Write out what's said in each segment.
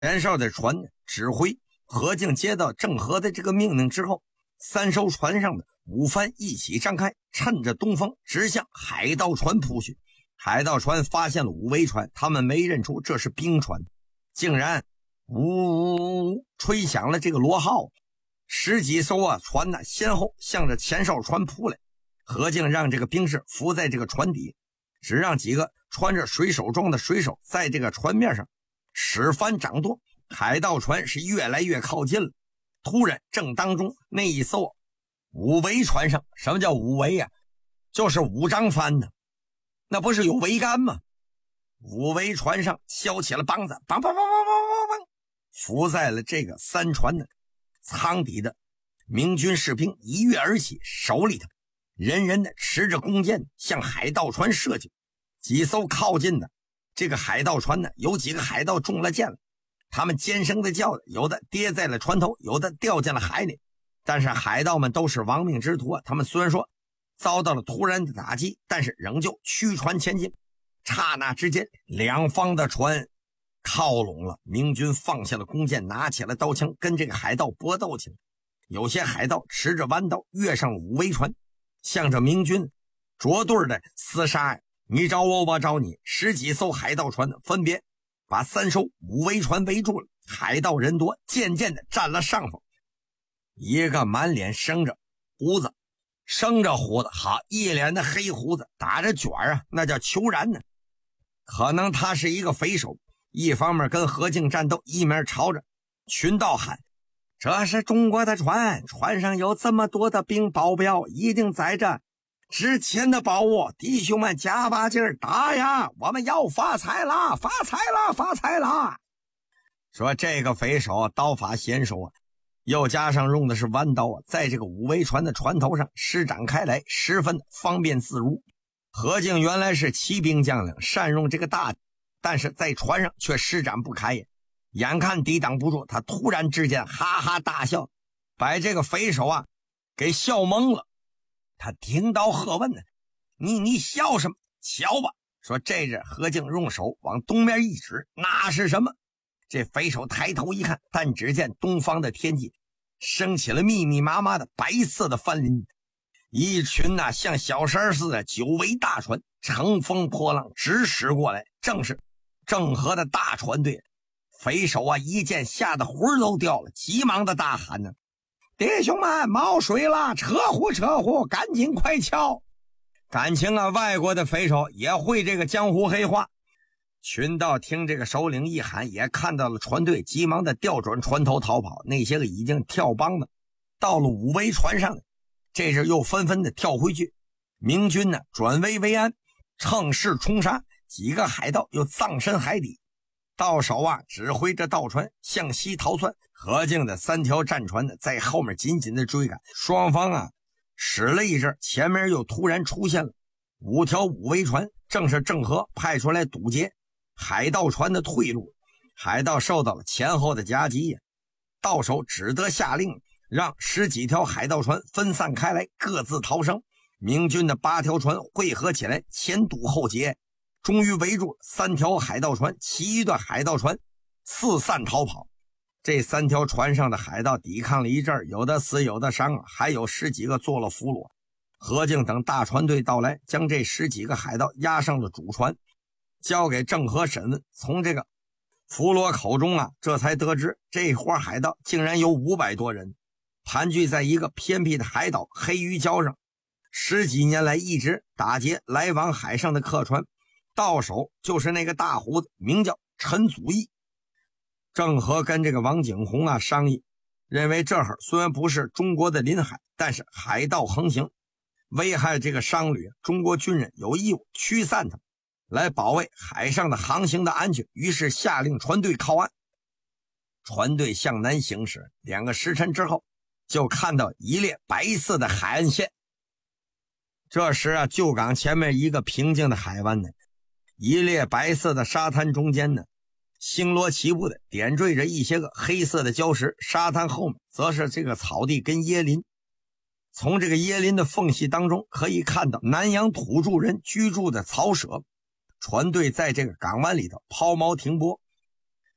前哨的船指挥何敬接到郑和的这个命令之后，3艘船上的五帆一起张开，趁着东风直向海盗船扑去。海盗船发现了五桅船，他们没认出这是兵船，竟然呜吹响了这个螺号，10几艘船先后向着前哨船扑来。何敬让这个兵士伏在这个船底，只让几个穿着水手装的水手在这个船面上使帆掌舵。海盗船是越来越靠近了，突然正当中那一艘五桅船上，什么叫五桅呀？就是5张帆的，那不是有桅杆吗？五桅船上敲起了梆子，梆梆梆梆梆梆梆，伏在了这个3船的舱底的明军士兵一跃而起，手里头人人的持着弓箭向海盗船射去。几艘靠近的这个海盗船呢，有几个海盗中了箭了，他们尖声的叫，有的跌在了船头，有的掉进了海里。但是海盗们都是亡命之徒他们虽然说遭到了突然的打击，但是仍旧驱船前进。刹那之间，两方的船靠拢了，明军放下了弓箭，拿起了刀枪，跟这个海盗搏斗起来。有些海盗持着弯刀跃上了五桅船，向着明军捉对的厮杀，你找我，我找你。10几艘海盗船分别把3艘五桅船围住了，海盗人多，渐渐的占了上风。一个满脸生着胡子，好，一脸的黑胡子，打着卷那叫虬髯呢。可能他是一个匪首，一方面跟何敬战斗，一面朝着群盗喊：这是中国的船，船上有这么多的兵保镖，一定载着值钱的宝物，弟兄们加把劲儿打呀，我们要发财啦，发财啦，发财啦。说这个匪首刀法娴熟又加上用的是弯刀在这个五桅船的船头上施展开来，十分方便自如。何敬原来是骑兵将领，善用这个大，但是在船上却施展不开，眼看抵挡不住，他突然之间哈哈大笑，把这个匪首给笑懵了。他听到喝问呢，你笑什么？瞧吧。说这是何敬用手往东边一指，那是什么？这匪首抬头一看，但只见东方的天际升起了密密麻麻的白色的帆林，一群像小山似的9桅大船乘风破浪直驶过来，正是郑和的大船队。匪首一见吓得魂都掉了，急忙的大喊呢：弟兄们冒水了，扯呼，赶紧快瞧。感情外国的匪首也会这个江湖黑话。群盗听这个首领一喊，也看到了船队，急忙的调转船头逃跑。那些个已经跳帮的到了五桅船上了，这时又纷纷的跳回去。明军转危为安，乘势冲杀，几个海盗又葬身海底。到手指挥着盗船向西逃窜，何敬的3条战船在后面紧紧的追赶。双方使了一阵，前面又突然出现了5条五桅船，正是郑和派出来堵截海盗船的退路。海盗受到了前后的夹击到手只得下令让10几条海盗船分散开来，各自逃生。明军的8条船汇合起来，前堵后截，终于围住3条海盗船，其余的海盗船四散逃跑。这3条船上的海盗抵抗了一阵，有的死有的伤，还有10几个做了俘虏。何敬等大船队到来，将这10几个海盗押上了主船，交给郑和审问。从这个俘虏口中这才得知这伙海盗竟然有500多人，盘踞在一个偏僻的海岛黑鱼礁上，10几年来一直打劫来往海上的客船，到手就是那个大胡子，名叫陈祖义。郑和跟这个王景洪商议，认为这会儿虽然不是中国的临海，但是海盗横行，危害这个商旅，中国军人有义务驱散他们，来保卫海上的航行的安全。于是下令船队靠岸。船队向南行驶，2个时辰之后，就看到一列白色的海岸线。这时旧港前面一个平静的海湾一列白色的沙滩中间星罗棋布的点缀着一些个黑色的礁石，沙滩后面则是这个草地跟椰林。从这个椰林的缝隙当中可以看到南洋土著人居住的草舍。船队在这个港湾里头抛锚停泊。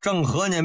郑和呢